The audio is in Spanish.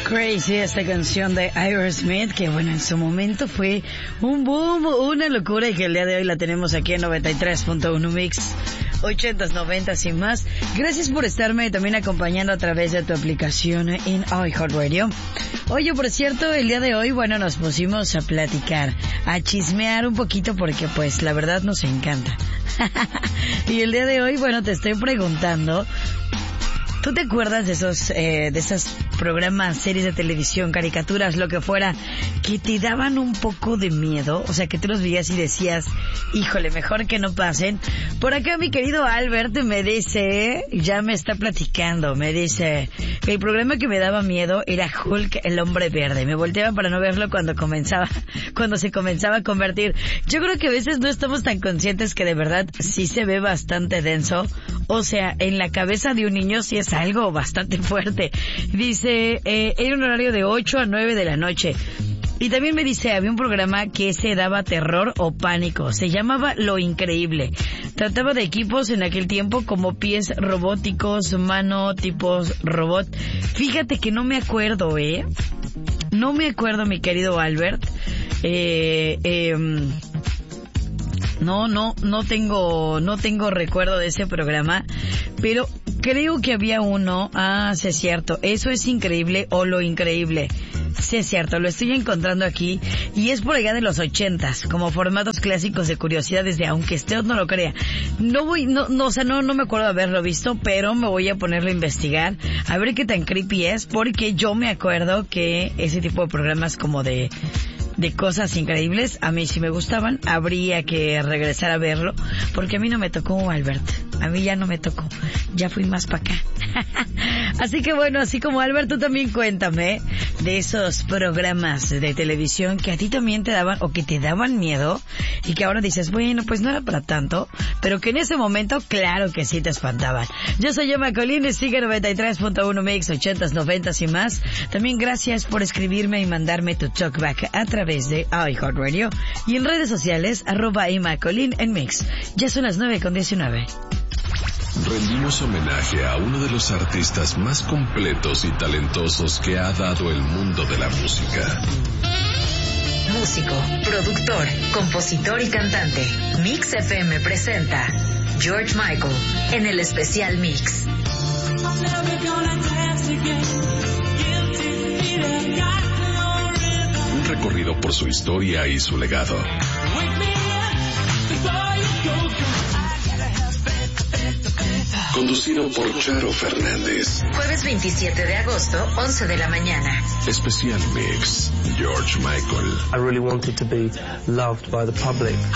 Crazy, esta canción de Aerosmith, que bueno, en su momento fue un boom, una locura, y que el día de hoy la tenemos aquí en 93.1 Mix, 80s, 90s y más. Gracias por estarme también acompañando a través de tu aplicación en iHeartRadio. Oye, por cierto, el día de hoy, bueno, nos pusimos a platicar, a chismear un poquito, porque pues la verdad nos encanta. Y el día de hoy, bueno, te estoy preguntando, ¿tú te acuerdas de esos programas, series de televisión, caricaturas, lo que fuera, que te daban un poco de miedo? O sea, que tú los veías y decías, híjole, mejor que no pasen. Por acá mi querido Albert me dice, ya me está platicando, me dice que el programa que me daba miedo era Hulk, el hombre verde. Me volteaba para no verlo cuando se comenzaba a convertir. Yo creo que a veces no estamos tan conscientes que de verdad sí se ve bastante denso. O sea, en la cabeza de un niño sí es algo bastante fuerte. Dice, era un horario de 8 a 9 de la noche. Y también me dice, había un programa que se daba terror o pánico. Se llamaba Lo Increíble. Trataba de equipos en aquel tiempo como pies robóticos, mano tipos robot. Fíjate que no me acuerdo, No me acuerdo, mi querido Albert. No tengo recuerdo de ese programa, pero creo que había uno. Sí es cierto, Eso es Increíble o Lo Increíble. Sí es cierto, lo estoy encontrando aquí, y es por allá de los 80s, como formatos clásicos de curiosidades de aunque usted no lo crea. No me acuerdo de haberlo visto, pero me voy a ponerlo a investigar, a ver qué tan creepy es, porque yo me acuerdo que ese tipo de programas como de cosas increíbles, a mí sí me gustaban. Habría que regresar a verlo, porque a mí no me tocó, Albert. A mí ya no me tocó. Ya fui más para acá. Así que bueno, así como Albert, tú también cuéntame de esos programas de televisión que a ti también te daban, o que te daban miedo, y que ahora dices, bueno, pues no era para tanto, pero que en ese momento, claro que sí te espantaban. Yo soy Emma Colín, sigue 93.1 Mix, 80s, 90s y más. También gracias por escribirme y mandarme tu talkback a través de iHeartRadio y en redes sociales, @Emma Colín en Mix. Ya son las 9:19. Rendimos homenaje a uno de los artistas más completos y talentosos que ha dado el mundo de la música. Músico, productor, compositor y cantante. Mix FM presenta George Michael en el especial Mix. Un recorrido por su historia y su legado. Conducido por Charo Fernández. Jueves 27 de agosto, 11 de la mañana. Especial Mix, George Michael. I really wanted to be loved by the public.